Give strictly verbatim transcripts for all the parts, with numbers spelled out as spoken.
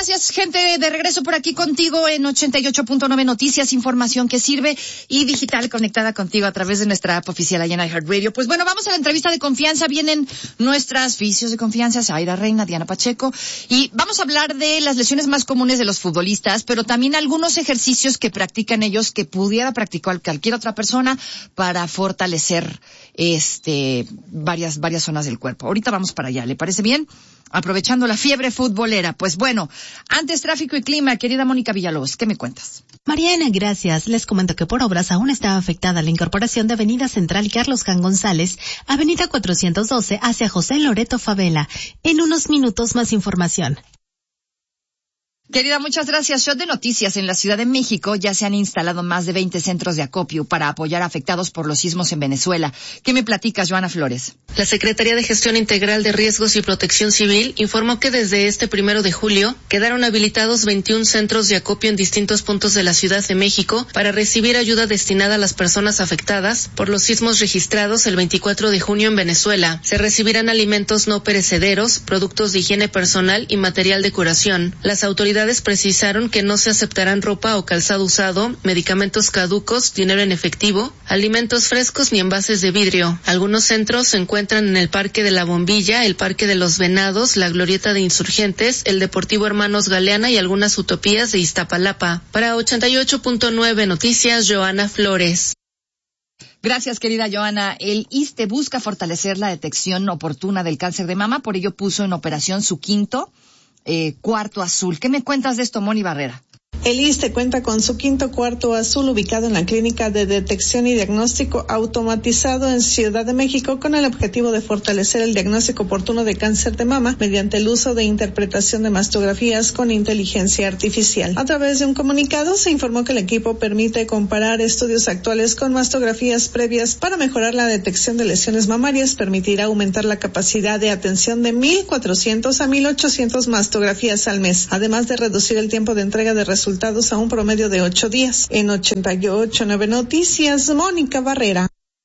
Gracias, gente, de regreso por aquí contigo en ochenta y ocho punto nueve Noticias, información que sirve y digital conectada contigo a través de nuestra app oficial allá en iHeartRadio. Pues bueno, vamos a la entrevista de confianza. Vienen nuestras vicios de confianza, Zaira Reina, Diana Pacheco, y vamos a hablar de las lesiones más comunes de los futbolistas, pero también algunos ejercicios que practican ellos que pudiera practicar cualquier otra persona para fortalecer este varias varias zonas del cuerpo. Ahorita vamos para allá, ¿le parece bien? Aprovechando la fiebre futbolera. Pues bueno, antes tráfico y clima, querida Mónica Villalobos, ¿qué me cuentas? Mariana, gracias. Les comento que por obras aún está afectada la incorporación de Avenida Central y Carlos Jan González, Avenida cuatrocientos doce hacia José Loreto Favela. En unos minutos más información. Querida, muchas gracias. Shot de noticias. En la Ciudad de México ya se han instalado más de veinte centros de acopio para apoyar a afectados por los sismos en Venezuela. ¿Qué me platicas, Joana Flores? La Secretaría de Gestión Integral de Riesgos y Protección Civil informó que desde este primero de julio quedaron habilitados veintiún centros de acopio en distintos puntos de la Ciudad de México para recibir ayuda destinada a las personas afectadas por los sismos registrados el veinticuatro de junio en Venezuela. Se recibirán alimentos no perecederos, productos de higiene personal y material de curación. Las autoridades precisaron que no se aceptarán ropa o calzado usado, medicamentos caducos, dinero en efectivo, alimentos frescos ni envases de vidrio. Algunos centros se encuentran en el Parque de la Bombilla, el Parque de los Venados, la Glorieta de Insurgentes, el Deportivo Hermanos Galeana y algunas utopías de Iztapalapa. Para ochenta y ocho punto nueve Noticias, Joana Flores. Gracias, querida Joana. El I S S S T E busca fortalecer la detección oportuna del cáncer de mama, por ello puso en operación su quinto Eh, cuarto azul. ¿Qué me cuentas de esto, Moni Barrera? El I S S S T E cuenta con su quinto cuarto azul ubicado en la Clínica de Detección y Diagnóstico Automatizado en Ciudad de México con el objetivo de fortalecer el diagnóstico oportuno de cáncer de mama mediante el uso de interpretación de mastografías con inteligencia artificial. A través de un comunicado se informó que el equipo permite comparar estudios actuales con mastografías previas para mejorar la detección de lesiones mamarias, permitirá aumentar la capacidad de atención de mil cuatrocientos a mil ochocientos mastografías al mes, además de reducir el tiempo de entrega de resultados resultados a un promedio de ocho días. En ochenta y ocho punto nueve Noticias, Mónica Barrera.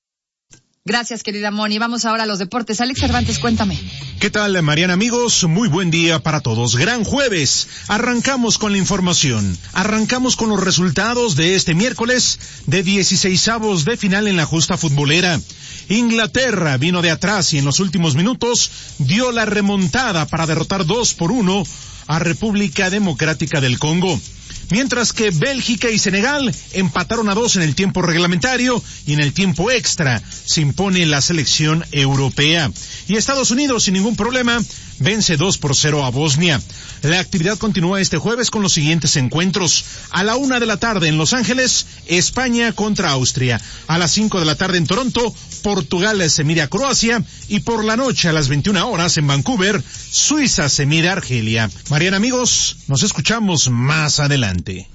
Gracias, querida Moni. Vamos ahora a los deportes. Alex Cervantes, cuéntame. ¿Qué tal, Mariana, amigos? Muy buen día para todos. Gran jueves. Arrancamos con la información. Arrancamos con los resultados de este miércoles de dieciseisavos de final en la justa futbolera. Inglaterra vino de atrás y en los últimos minutos dio la remontada para derrotar dos por uno a República Democrática del Congo. Mientras que Bélgica y Senegal empataron a dos en el tiempo reglamentario y en el tiempo extra se impone la selección europea. Y Estados Unidos, sin ningún problema, vence dos por cero a Bosnia. La actividad continúa este jueves con los siguientes encuentros. A la una de la tarde en Los Ángeles, España contra Austria. A las cinco de la tarde en Toronto, Portugal se mide a Croacia. Y por la noche a las veintiuna horas en Vancouver, Suiza se mide a Argelia. Mariana, amigos, nos escuchamos más adelante.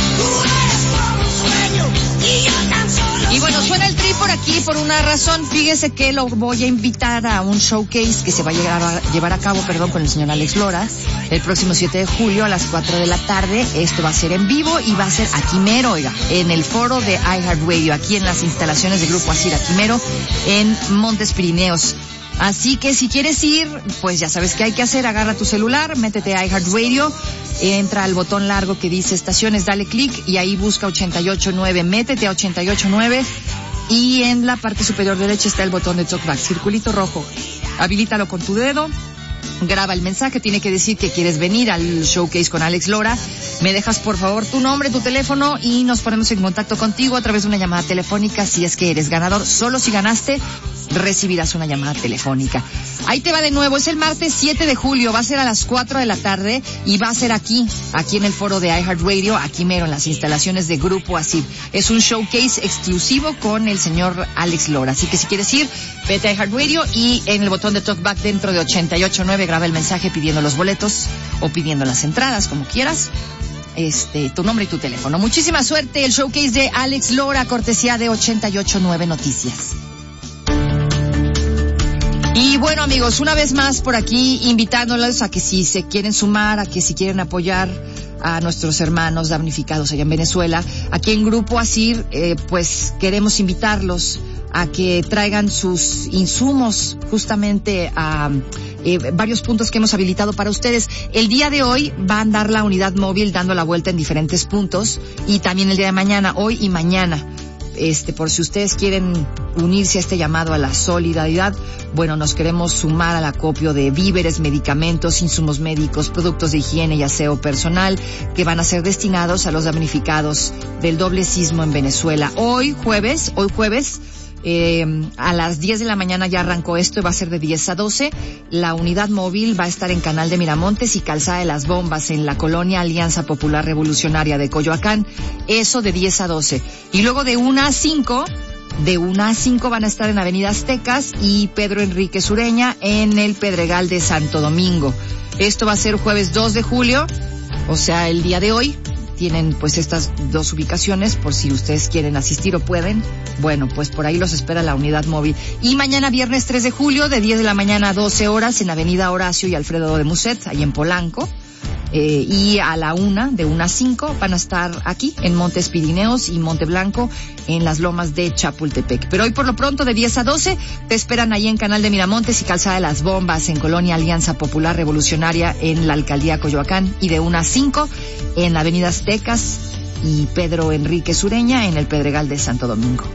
Y bueno, suena el tri por aquí por una razón. Fíjese que lo voy a invitar a un showcase que se va a llegar a llevar a cabo, perdón, con el señor Alex Lora, el próximo siete de julio a las cuatro de la tarde. Esto va a ser en vivo y va a ser aquí mero, oiga, en el foro de iHeartRadio, aquí en las instalaciones de Grupo Asir, aquí mero, en Montes Pirineos. Así que si quieres ir, pues ya sabes qué hay que hacer. Agarra tu celular, métete a iHeartRadio, entra al botón largo que dice estaciones, dale clic y ahí busca ochenta y ocho punto nueve. Métete a ochenta y ocho punto nueve y en la parte superior derecha está el botón de talkback, circulito rojo. Habilítalo con tu dedo. Graba el mensaje, tiene que decir que quieres venir al showcase con Alex Lora. Me dejas por favor tu nombre, tu teléfono y nos ponemos en contacto contigo a través de una llamada telefónica si es que eres ganador. Solo si ganaste, recibirás una llamada telefónica. Ahí te va de nuevo, es el martes siete de julio, va a ser a las cuatro de la tarde y va a ser aquí, aquí en el foro de iHeartRadio, aquí mero en las instalaciones de Grupo Asir. Es un showcase exclusivo con el señor Alex Lora, así que si quieres ir, vete a iHeartRadio y en el botón de talkback dentro de ochenta y ocho punto nueve graba el mensaje pidiendo los boletos o pidiendo las entradas, como quieras. Este, tu nombre y tu teléfono. Muchísima suerte, el showcase de Alex Lora, cortesía de ochenta y ocho punto nueve Noticias. Y bueno, amigos, una vez más por aquí invitándolos a que si se quieren sumar, a que si quieren apoyar a nuestros hermanos damnificados allá en Venezuela, aquí en Grupo Asir, eh, pues queremos invitarlos a que traigan sus insumos justamente a eh, varios puntos que hemos habilitado para ustedes. El día de hoy va a andar la unidad móvil dando la vuelta en diferentes puntos, y también el día de mañana, hoy y mañana. Este, por si ustedes quieren unirse a este llamado a la solidaridad, bueno, nos queremos sumar al acopio de víveres, medicamentos, insumos médicos, productos de higiene y aseo personal que van a ser destinados a los damnificados del doble sismo en Venezuela. Hoy jueves, hoy jueves, Eh, a las diez de la mañana ya arrancó esto y va a ser de diez a doce. La unidad móvil va a estar en Canal de Miramontes y Calzada de las Bombas en la colonia Alianza Popular Revolucionaria de Coyoacán. Eso de diez a doce. Y luego de una a cinco, de una a cinco van a estar en Avenida Aztecas y Pedro Enrique Sureña en el Pedregal de Santo Domingo. Esto va a ser jueves dos de julio, o sea, el día de hoy. Tienen pues estas dos ubicaciones por si ustedes quieren asistir o pueden. Bueno, pues por ahí los espera la unidad móvil. Y mañana viernes tres de julio de diez de la mañana a doce horas en Avenida Horacio y Alfredo de Musset, ahí en Polanco. Eh, y a la una, de una a cinco, van a estar aquí en Montes Pirineos y Monte Blanco en las lomas de Chapultepec. Pero hoy por lo pronto de diez a doce te esperan ahí en Canal de Miramontes y Calzada de las Bombas en Colonia Alianza Popular Revolucionaria en la Alcaldía Coyoacán, y de una a cinco en Avenida Aztecas y Pedro Enrique Sureña en el Pedregal de Santo Domingo.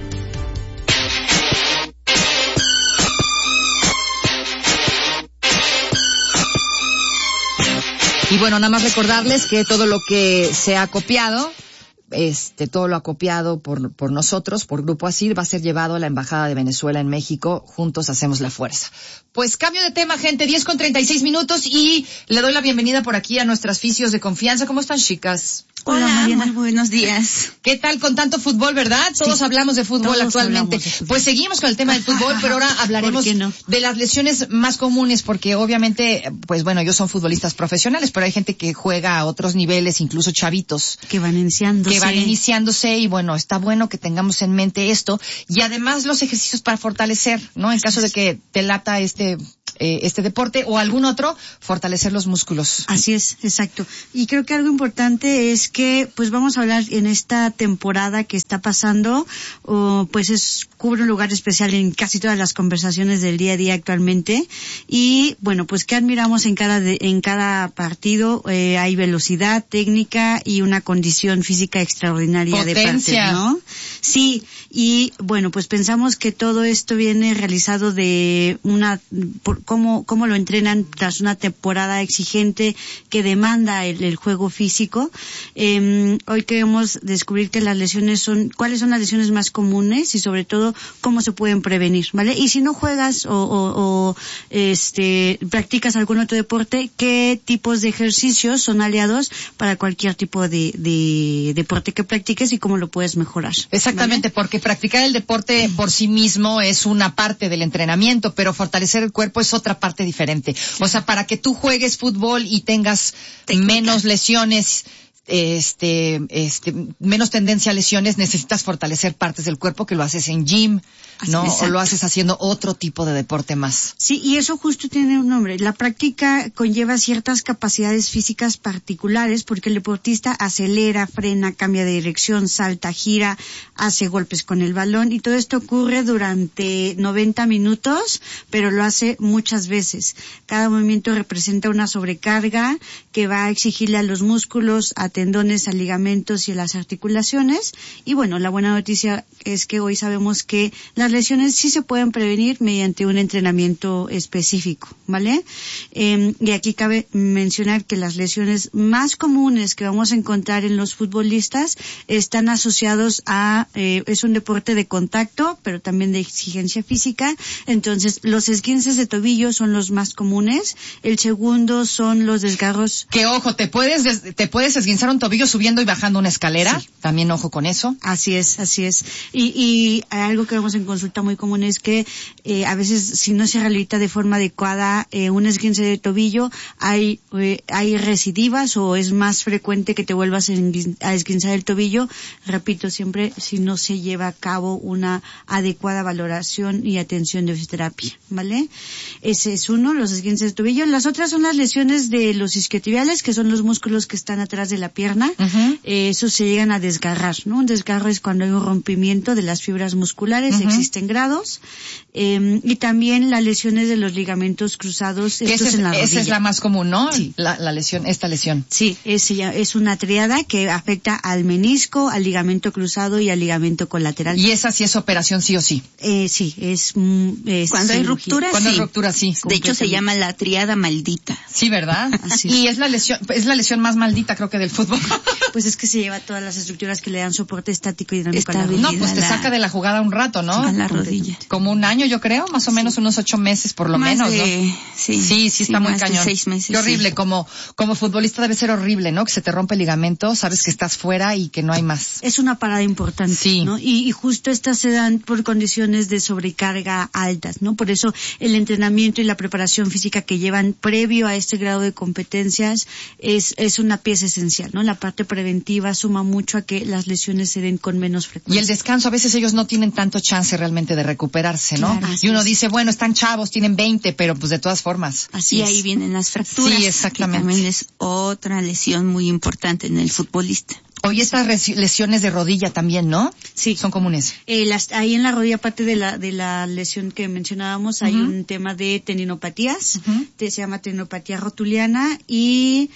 Y bueno, nada más recordarles que todo lo que se ha copiado, este, todo lo acopiado por, por nosotros, por Grupo Asir, va a ser llevado a la Embajada de Venezuela en México. Juntos hacemos la fuerza. Pues cambio de tema, gente, diez con treinta y seis minutos, y le doy la bienvenida por aquí a nuestras fisios de confianza. ¿Cómo están, chicas? Hola, Mariana, muy buenos días. ¿Qué tal con tanto fútbol, verdad? Todos sí, hablamos de fútbol todos actualmente. De fútbol. Pues seguimos con el tema del fútbol, pero ahora hablaremos no? de las lesiones más comunes, porque obviamente, pues bueno, ellos son futbolistas profesionales, pero hay gente que juega a otros niveles, incluso chavitos. Que van iniciándose. Que van iniciándose, y bueno, está bueno que tengamos en mente esto. Y además los ejercicios para fortalecer, ¿no? En caso de que te lata este... Eh, este deporte o algún otro, fortalecer los músculos. Así es, exacto. Y creo que algo importante es que, pues vamos a hablar en esta temporada que está pasando, oh, pues es cubre un lugar especial en casi todas las conversaciones del día a día actualmente. Y bueno, pues qué admiramos en cada de, en cada partido, eh, hay velocidad, técnica y una condición física extraordinaria. Potencia. De parte, ¿no? Sí, y bueno, pues pensamos que todo esto viene realizado de una por, cómo, cómo lo entrenan tras una temporada exigente que demanda el, el juego físico. Eh, hoy queremos descubrir que las lesiones son, cuáles son las lesiones más comunes y sobre todo cómo se pueden prevenir, ¿vale? Y si no juegas o, o, o este, practicas algún otro deporte, ¿qué tipos de ejercicios son aliados para cualquier tipo de, de deporte que practiques y cómo lo puedes mejorar? Exactamente, ¿vale? Porque practicar el deporte por sí mismo es una parte del entrenamiento, pero fortalecer el cuerpo es otra parte diferente. O sea, para que tú juegues fútbol y tengas técnica, menos lesiones, este, este, menos tendencia a lesiones, necesitas fortalecer partes del cuerpo que lo haces en gym, ¿no? Exacto. O lo haces haciendo otro tipo de deporte más. Sí, y eso justo tiene un nombre. La práctica conlleva ciertas capacidades físicas particulares porque el deportista acelera, frena, cambia de dirección, salta, gira, hace golpes con el balón y todo esto ocurre durante noventa minutos, pero lo hace muchas veces. Cada movimiento representa una sobrecarga que va a exigirle a los músculos, a tendones, a ligamentos y a las articulaciones. Y bueno, la buena noticia es que hoy sabemos que las lesiones sí se pueden prevenir mediante un entrenamiento específico, ¿vale? Eh, y aquí cabe mencionar que las lesiones más comunes que vamos a encontrar en los futbolistas están asociados a, eh, es un deporte de contacto, pero también de exigencia física. Entonces, los esguinces de tobillo son los más comunes. El segundo son los desgarros. Que ojo, te puedes, des- te puedes esguinzar un tobillo subiendo y bajando una escalera. Sí. También ojo con eso. Así es, así es. Y, y algo que vemos en consulta muy común es que eh, a veces si no se rehabilita de forma adecuada eh, un esguince de tobillo, hay eh, hay recidivas o es más frecuente que te vuelvas a esguinzar el tobillo. Repito, siempre si no se lleva a cabo una adecuada valoración y atención de fisioterapia, ¿vale? Ese es uno, los esguinces de tobillo. Las otras son las lesiones de los isquiotibiales, que son los músculos que están atrás de la la pierna, uh-huh. eh, esos se llegan a desgarrar, ¿no? Un desgarro es cuando hay un rompimiento de las fibras musculares, uh-huh. existen grados, eh, y también las lesiones de los ligamentos cruzados, estos es, en la rodilla. Esa es la más común, ¿no? Sí. La, la lesión, esta lesión. Sí, es, es una triada que afecta al menisco, al ligamento cruzado y al ligamento colateral. Y esa sí es operación sí o sí. Eh, sí, es, es cuando hay ruptura, cuando sí. hay ruptura, sí. De hecho se llama la triada maldita. Sí, ¿verdad? Así y es la lesión, es la lesión más maldita, creo que del fútbol. Pues es que se lleva todas las estructuras que le dan soporte estático y dinámico a la rodilla. No, pues te la... saca de la jugada un rato, ¿no? A la rodilla. Como un año, yo creo, más o menos sí. unos ocho meses por lo más menos, de... ¿no? Sí, sí, sí está sí, muy más cañón. De seis meses. Qué horrible, sí. como como futbolista debe ser horrible, ¿no? Que se te rompe el ligamento, sabes que estás fuera y que no hay más. Es una parada importante, sí. ¿no? Y, y justo estas se dan por condiciones de sobrecarga altas, ¿no? Por eso el entrenamiento y la preparación física que llevan previo a este grado de competencias es es una pieza esencial, ¿no? La parte preventiva suma mucho a que las lesiones se den con menos frecuencia. Y el descanso, a veces ellos no tienen tanto chance realmente de recuperarse, ¿no? Claro, y uno es. dice, bueno, están chavos, tienen veinte, pero pues de todas formas. Así y es. Ahí vienen las fracturas. Sí, exactamente. Que también es otra lesión muy importante en el futbolista. Oye, estas lesiones de rodilla también, ¿no? Sí. Son comunes. Eh, las, ahí en la rodilla, aparte de la, de la lesión que mencionábamos, uh-huh. hay un tema de tendinopatías, uh-huh. que se llama tendinopatía rotuliana, y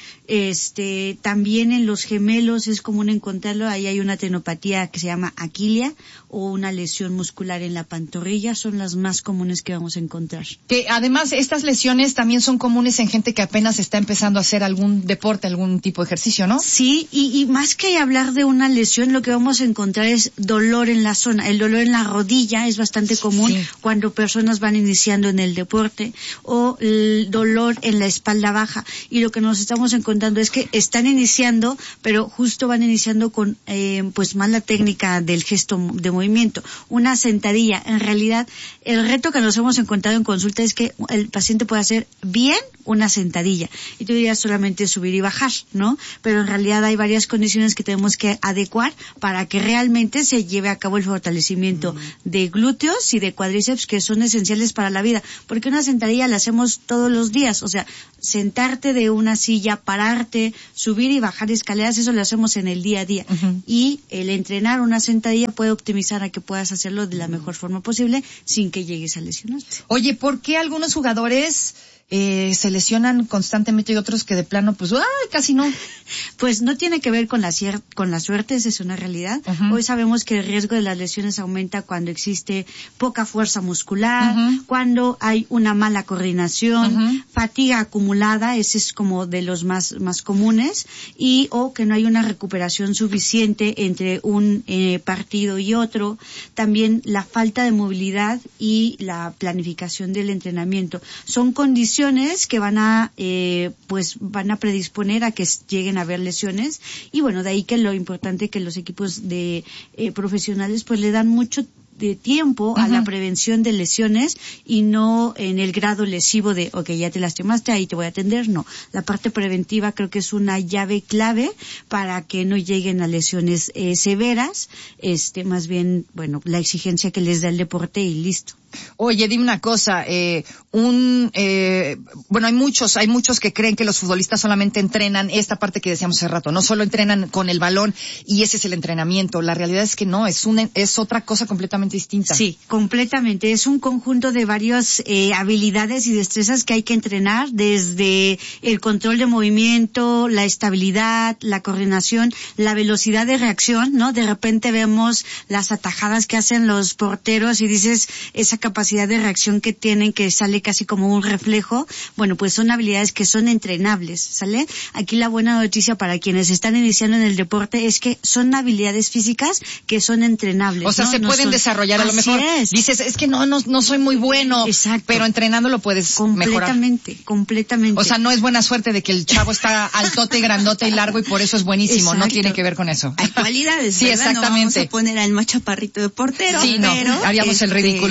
este, también en los gemelos es común encontrarlo, ahí hay una tendinopatía que se llama aquilia, o una lesión muscular en la pantorrilla, son las más comunes que vamos a encontrar. Que además, estas lesiones también son comunes en gente que apenas está empezando a hacer algún deporte, algún tipo de ejercicio, ¿no? Sí, y, y más que hablar de una lesión, lo que vamos a encontrar es dolor en la zona. El dolor en la rodilla es bastante común sí. cuando personas van iniciando en el deporte, o el dolor en la espalda baja. Y lo que nos estamos encontrando es que están iniciando, pero justo van iniciando con eh, pues mala técnica del gesto de movimiento. Una sentadilla. En realidad, el reto que nos hemos encontrado en consulta es que el paciente puede hacer bien una sentadilla. Y tú dirías solamente subir y bajar, ¿no? Pero en realidad hay varias condiciones que tenemos que adecuar para que realmente se lleve a cabo el fortalecimiento mm. de glúteos y de cuádriceps, que son esenciales para la vida. Porque una sentadilla la hacemos todos los días. O sea, sentarte de una silla, pararte, subir y bajar escaleras, eso lo hacemos en el día a día. Uh-huh. Y el entrenar una sentadilla puede optimizar a que puedas hacerlo de la mejor forma posible sin que llegues a lesionarte. Oye, ¿por qué algunos jugadores eh, se lesionan constantemente y otros que de plano, pues, ¡ay, casi no! Pues no tiene que ver con la, cier- con la suerte, esa es una realidad. Uh-huh. Hoy sabemos que el riesgo de las lesiones aumenta cuando existe poca fuerza muscular, uh-huh. cuando hay una mala coordinación, uh-huh. fatiga acumulada, ese es como de los más, más comunes, y o que no hay una recuperación suficiente entre un eh, partido y otro. También la falta de movilidad y la planificación del entrenamiento. Son condiciones que van a, eh, pues, van a predisponer a que lleguen a haber lesiones, y bueno, de ahí que lo importante que los equipos de eh, profesionales pues le dan mucho de tiempo uh-huh. a la prevención de lesiones y no en el grado lesivo de, ok, ya te lastimaste, ahí te voy a atender. No, la parte preventiva creo que es una llave clave para que no lleguen a lesiones eh, severas, este, más bien, bueno, la exigencia que les da el deporte y listo. Oye, dime una cosa, eh, un, eh, bueno, hay muchos, hay muchos que creen que los futbolistas solamente entrenan esta parte que decíamos hace rato, no solo entrenan con el balón y ese es el entrenamiento. La realidad es que no, es una, es otra cosa completamente distinta. Sí, completamente. Es un conjunto de varias eh, habilidades y destrezas que hay que entrenar, desde el control de movimiento, la estabilidad, la coordinación, la velocidad de reacción, ¿no? De repente vemos las atajadas que hacen los porteros y dices, esa capacidad de reacción que tienen, que sale casi como un reflejo. Bueno, pues son habilidades que son entrenables, ¿sale? Aquí la buena noticia para quienes están iniciando en el deporte es que son habilidades físicas que son entrenables. O sea, ¿no? se no pueden son... desarrollar. A lo mejor es. dices, es que no, no, no soy muy bueno. Exacto. Pero entrenando lo puedes completamente, mejorar. Completamente. O sea, no es buena suerte de que el chavo está altote, grandote y largo y por eso es buenísimo. Exacto. No tiene que ver con eso. Hay cualidades, sí, ¿verdad? exactamente. No vamos a poner al más chaparrito de portero. Sí, no, pero, haríamos este... el ridículo, Misael.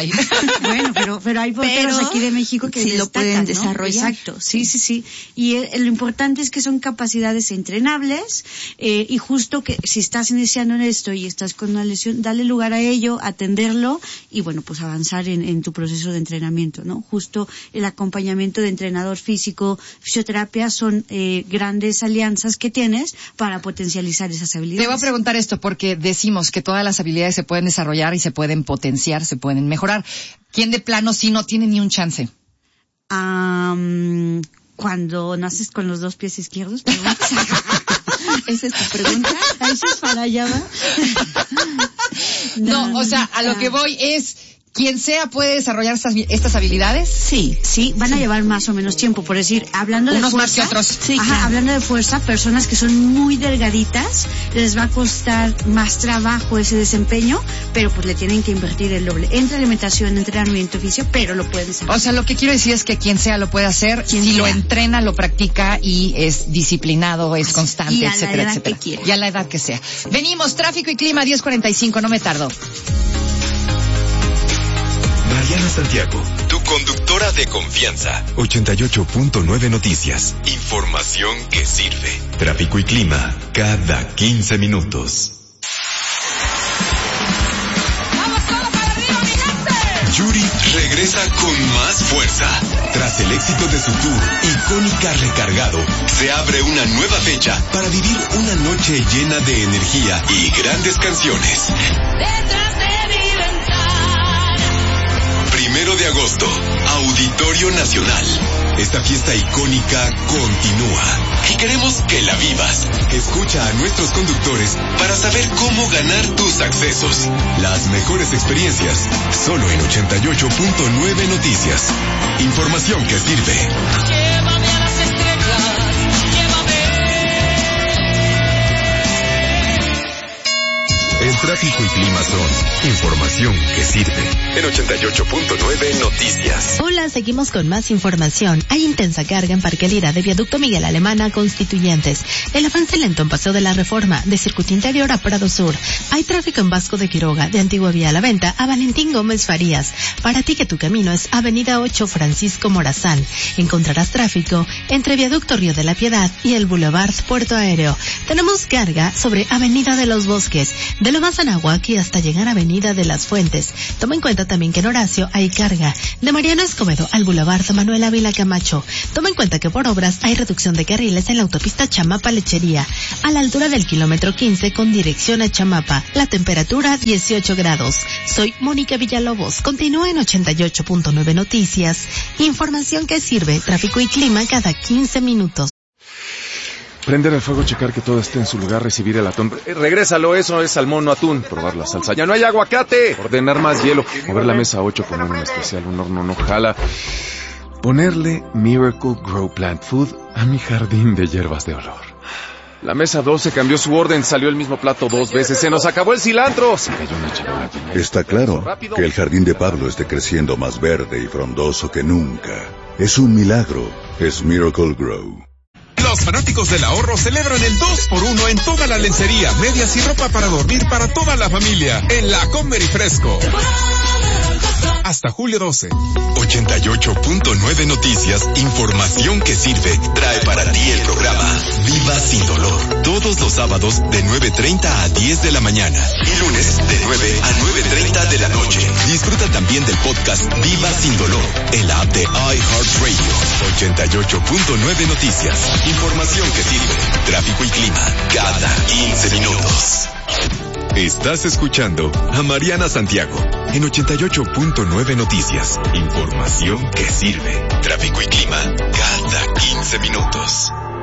soy. Bueno, pero, pero hay porteros Pero aquí de México que sí lo destacan, pueden ¿no? desarrollar. Exacto, sí, sí, sí. Y eh, lo importante es que son capacidades entrenables, eh, y justo que si estás iniciando en esto y estás con una lesión, dale lugar a ello, atenderlo y bueno, pues avanzar en, en tu proceso de entrenamiento, ¿no? Justo el acompañamiento de entrenador físico, fisioterapia son eh, grandes alianzas que tienes para potencializar esas habilidades. Te voy a preguntar esto porque decimos que todas las habilidades se pueden desarrollar y se pueden potenciar, se pueden mejorar. ¿Quién de plano sí no tiene ni un chance? Um, cuando naces con los dos pies izquierdos, ¿esa es tu pregunta? ¿Eso es para allá, va? No, no, o sea, a lo que voy es... ¿Quien sea puede desarrollar estas, estas habilidades? Sí, sí, van a llevar más o menos tiempo, por decir, hablando Unos de fuerza. más que otros. Sí, ajá, claro. Hablando de fuerza, personas que son muy delgaditas, les va a costar más trabajo ese desempeño, pero pues le tienen que invertir el doble. Entre alimentación, entrenamiento, oficio, pero lo pueden hacer. O sea, lo que quiero decir es que quien sea lo puede hacer, si sea. Lo entrena, lo practica y es disciplinado, es constante, y a etcétera, la edad etcétera. que quiera. Y a la edad que sea. Venimos, tráfico y clima, diez cuarenta y cinco, no me tardo. Mariana Santiago, tu conductora de confianza. ochenta y ocho punto nueve Noticias. Información que sirve. Tráfico y clima cada quince minutos. Yuri regresa con más fuerza. Tras el éxito de su tour Icónica Recargado, se abre una nueva fecha para vivir una noche llena de energía y grandes canciones. Detrás de mi ventana. Primero de agosto, Auditorio Nacional. Esta fiesta icónica continúa y queremos que la vivas. Escucha a nuestros conductores para saber cómo ganar tus accesos. Las mejores experiencias, solo en ochenta y ocho punto nueve Noticias. Información que sirve. Llévame a las estrellas, llévame. El tráfico y clima son información que sirve. En ochenta y ocho punto nueve Noticias. Hola, seguimos con más información. Hay intensa carga en Parque Lira de Viaducto Miguel Alemán a Constituyentes. El avance lento en Paseo de la Reforma, de Circuito Interior a Prado Sur. Hay tráfico en Vasco de Quiroga, de Antigua Vía La Venta a Valentín Gómez Farías. Para ti que tu camino es Avenida ocho Francisco Morazán. Encontrarás tráfico entre Viaducto Río de la Piedad y el Boulevard Puerto Aéreo. Tenemos carga sobre Avenida de los Bosques, de Lomas Anahuac hasta llegar a Avenida de las Fuentes. Toma en cuenta también que en Horacio hay carga de Mariano Escobedo al Boulevard Manuel Ávila Camacho. Toma en cuenta que por obras hay reducción de carriles en la autopista Chamapa Lechería, a la altura del kilómetro quince con dirección a Chamapa. La temperatura dieciocho grados. Soy Mónica Villalobos. Continúa en ochenta y ocho punto nueve Noticias. Información que sirve, tráfico y clima cada quince minutos. Prender el fuego, checar que todo esté en su lugar, recibir el atún. Eh, regrésalo, eso es salmón, no atún. Probar la salsa. ¡Ya no hay aguacate! Ordenar más hielo. Mover la mesa ocho, poner un especial, un horno no jala. Ponerle Miracle Grow Plant Food a mi jardín de hierbas de olor. La mesa doce cambió su orden, salió el mismo plato dos veces. ¡Se nos acabó el cilantro! Se cayó una charola. Está claro que el jardín de Pablo esté creciendo más verde y frondoso que nunca. Es un milagro. Es Miracle Grow. Los fanáticos del ahorro celebran el dos por uno en toda la lencería, medias y ropa para dormir para toda la familia en la Comer y Fresco. Hasta julio doce. ochenta y ocho punto nueve Noticias, información que sirve, trae para ti el programa Viva Sin Dolor. Todos los sábados de nueve treinta a diez de la mañana y lunes de nueve a nueve treinta de la noche. Disfruta también del podcast Viva Sin Dolor en la app de iHeartRadio. ochenta y ocho punto nueve Noticias, información que sirve, tráfico y clima cada quince minutos. Estás escuchando a Mariana Santiago en ochenta y ocho punto nueve Noticias. Información que sirve. Tráfico y clima cada quince minutos.